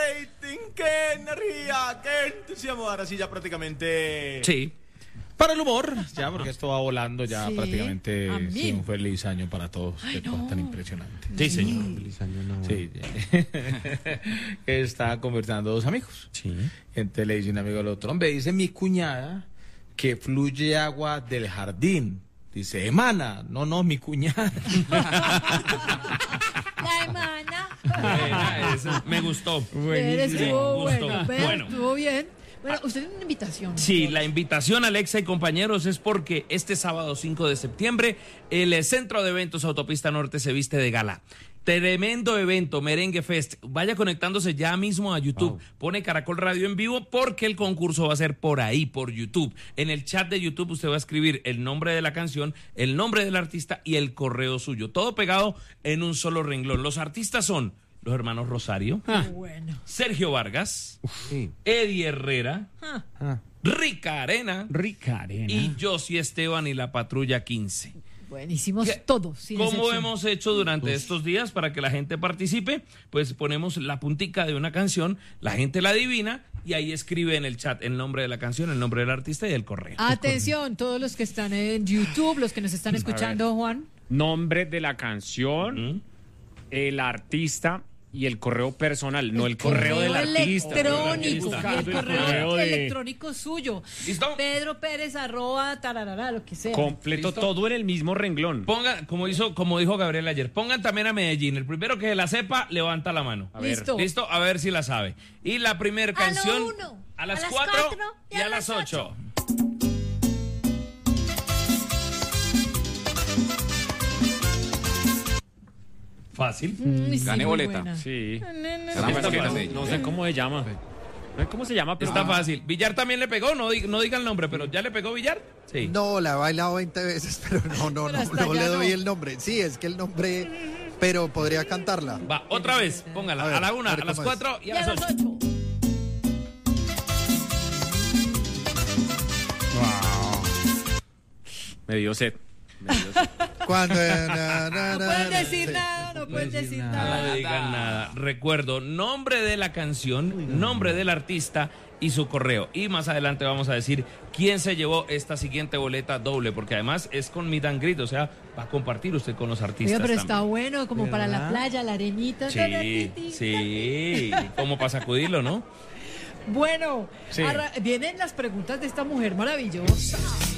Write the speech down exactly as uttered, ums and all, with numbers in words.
rating, qué energía, qué entusiasmo. Ahora sí, ya prácticamente... Sí. Para el humor, ya, porque esto va volando ya Sí, prácticamente. a mí. Sí, un feliz año para todos. Ay, Qué cosa no. tan impresionante. Sí, señor. Feliz año nuevo. Sí. Está conversando dos amigos. Sí. Entonces le dice un amigo al otro, hombre, dice mi cuñada que fluye agua del jardín. Dice, emana. No, no, mi cuñada. La hermana. Buena esa. Me gustó. Eres estuvo Gustó. bueno. Vea, Bueno. estuvo bien. Bueno, usted tiene una invitación. Sí, doctor. la invitación, Alexa y compañeros, es porque este sábado cinco de septiembre el Centro de Eventos Autopista Norte se viste de gala. Tremendo evento, Merengue Fest. Vaya conectándose ya mismo a YouTube. Wow. Pone Caracol Radio en vivo porque el concurso va a ser por ahí, por YouTube. En el chat de YouTube usted va a escribir el nombre de la canción, el nombre del artista y el correo suyo. Todo pegado en un solo renglón. Los artistas son los hermanos Rosario, Ah, bueno. Sergio Vargas, Sí. Eddie Herrera, Ah, Ah. Rica Arena Rica Arena. y Josie Esteban y la Patrulla quince. bueno, hicimos ¿Qué? todo. Sin Como excepción. hemos hecho durante estos días para que la gente participe, pues ponemos la puntica de una canción, la gente la adivina y ahí escribe en el chat el nombre de la canción, el nombre del artista y el correo. Atención, todos los que están en YouTube, los que nos están escuchando, Juan. Nombre de la canción, ¿Mm? el artista y el correo personal, no el correo del artista. electrónico, El el correo, correo de- electrónico suyo. ¿Listo? Pedro Pérez arroba tararara, lo que sea. Completo, ¿Listo? todo en el mismo renglón. Pongan, como hizo, como dijo Gabriel ayer, pongan también a Medellín. El primero que la sepa, levanta la mano. A ver. Listo. ¿Listo? A ver si la sabe. Y la primera A lo canción uno, a las a las cuatro cuatro y a las ocho. Fácil. Mm, sí, Gané muy boleta. buena. Sí. No, no, no. Ganamos Está boleta, fácil. sí. No sé cómo se llama. No sé cómo se llama, pero Está fácil. Villar también le pegó, no, di- no diga el nombre, pero ¿ya le pegó Villar? Sí. No, la he bailado veinte veces, pero no, no, Pero no, hasta no ya le doy no. el nombre. Sí, es que el nombre, pero podría cantarla. Va, otra vez, póngala. A A, ver, la una, a a, ver las cómo es. cuatro y Y a las ocho. ocho. me dio sed. Me dio sed. Cuando na, na, No na, pueden na, decir sí. nada, no pueden decir No nada. digan nada. Recuerdo, nombre de la canción, nombre del artista y su correo. Y más adelante vamos a decir quién se llevó esta siguiente boleta doble, porque además es con meet and greet, o sea, va a compartir usted con los artistas. Oiga, pero está también. bueno, como para la ¿Verdad? playa, la arenita. Sí, sí, como para sacudirlo, ¿no? Bueno, Sí. arra- vienen las preguntas de esta mujer maravillosa.